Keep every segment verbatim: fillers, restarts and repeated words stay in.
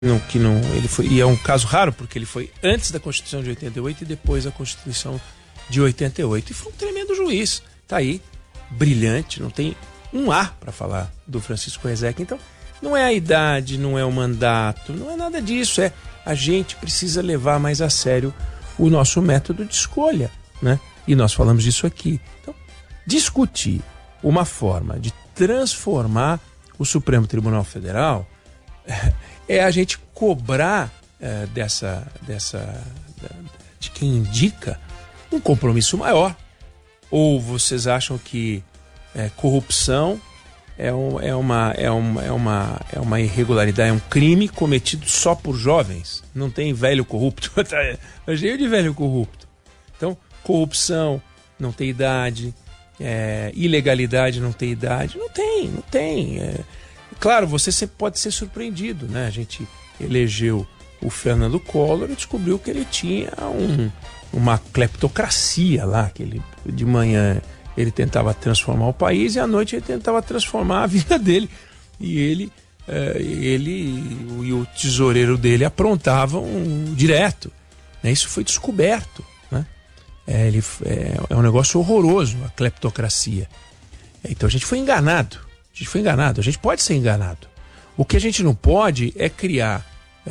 Não, que não, ele foi, e é um caso raro porque ele foi antes da Constituição de oitenta e oito e depois da Constituição de oitenta e oito, e foi um tremendo juiz, tá aí, brilhante, não tem um A para falar do Francisco Rezec. Então não é a idade, não é o mandato, não é nada disso, é a gente precisa levar mais a sério o nosso método de escolha, né? E nós falamos disso aqui. Então, discutir uma forma de transformar o Supremo Tribunal Federal é a gente cobrar é, dessa, dessa, de quem indica um compromisso maior. Ou vocês acham que é, corrupção é, um, é, uma, é, uma, é, uma, é uma irregularidade, é um crime cometido só por jovens? Não tem velho corrupto, é cheio de velho corrupto. Então, corrupção não tem idade, é, ilegalidade não tem idade, não tem, não tem. É, claro, você sempre pode ser surpreendido, né? A gente elegeu o Fernando Collor e descobriu que ele tinha um, uma cleptocracia lá, que ele, de manhã ele tentava transformar o país e à noite ele tentava transformar a vida dele. E ele, é, ele e o tesoureiro dele aprontavam direto, né? Isso foi descoberto, né? É, ele, é, é um negócio horroroso, a cleptocracia. Então a gente foi enganado. A gente foi enganado, a gente pode ser enganado. O que a gente não pode é criar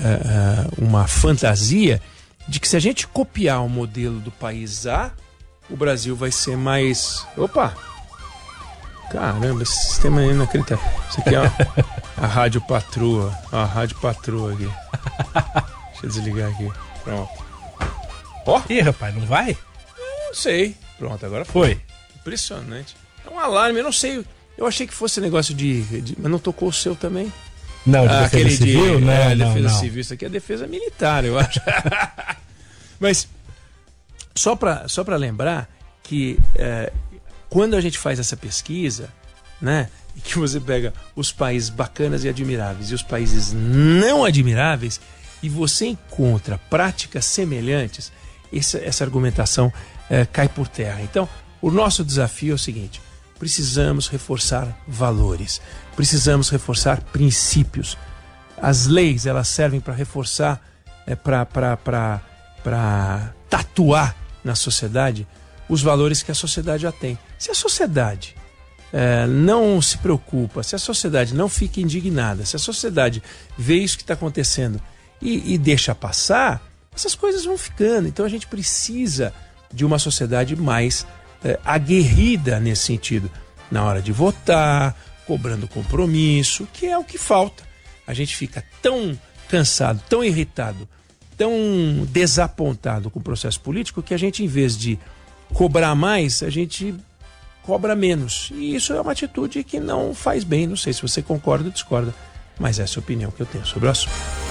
uh, uma fantasia de que se a gente copiar o modelo do país A, o Brasil vai ser mais... Opa! Caramba, esse sistema é inacreditável. Isso aqui é uma, a Rádio Patroa. A Rádio Patroa aqui. Deixa eu desligar aqui. Pronto. Ó! Ih, rapaz, não vai? Não sei. Pronto, agora foi. Foi. Impressionante. É um alarme, eu não sei... Eu achei que fosse negócio de, de... Mas não tocou o seu também? Não, de ah, defesa aquele civil? De, não, é, não, defesa não. civil. Isso aqui é defesa militar, eu acho. Mas, só para só para lembrar que é, quando a gente faz essa pesquisa, né, e que você pega os países bacanas e admiráveis e os países não admiráveis, e você encontra práticas semelhantes, essa, essa argumentação é, cai por terra. Então, o nosso desafio é o seguinte: precisamos reforçar valores, precisamos reforçar princípios. As leis, elas servem para reforçar, é, para tatuar na sociedade os valores que a sociedade já tem. Se a sociedade é, não se preocupa, se a sociedade não fica indignada, se a sociedade vê isso que está acontecendo e, e deixa passar, essas coisas vão ficando. Então a gente precisa de uma sociedade mais É, aguerrida nesse sentido, na hora de votar, cobrando compromisso, que é o que falta. A gente fica tão cansado, tão irritado, tão desapontado com o processo político que a gente, em vez de cobrar mais, a gente cobra menos. E isso é uma atitude que não faz bem. Não sei se você concorda ou discorda, mas essa é a opinião que eu tenho sobre o assunto.